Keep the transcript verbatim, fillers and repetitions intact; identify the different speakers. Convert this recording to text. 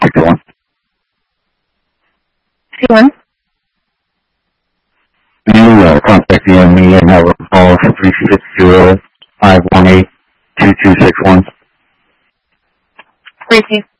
Speaker 1: sixty-one.
Speaker 2: sixty-one.
Speaker 1: You uh, contact me and have a call for three six zero, five one eight, two two six one.
Speaker 2: Three six